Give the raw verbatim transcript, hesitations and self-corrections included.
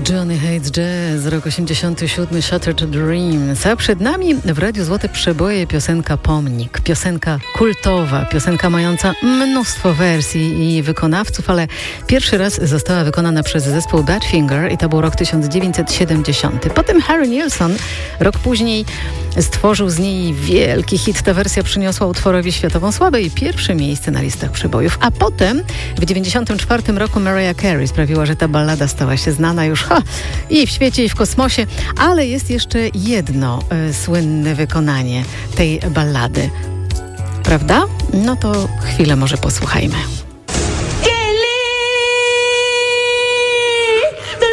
Johnny Hates Jazz, rok osiemdziesiąty siódmy, Shattered Dreams. A przed nami w Radiu Złote Przeboje piosenka Pomnik. Piosenka kultowa, piosenka mająca mnóstwo wersji i wykonawców, ale pierwszy raz została wykonana przez zespół Badfinger i to był rok tysiąc dziewięćset siedemdziesiąty. Potem Harry Nilsson rok później stworzył z niej wielki hit. Ta wersja przyniosła utworowi światową sławę i pierwsze miejsce na listach przebojów. A potem w dziewięćdziesiątym czwartym roku Mariah Carey sprawiła, że ta ballada stała się znana już ha, i w świecie, i w kosmosie. Ale jest jeszcze jedno y, słynne wykonanie tej ballady. Prawda? No to chwilę może posłuchajmy.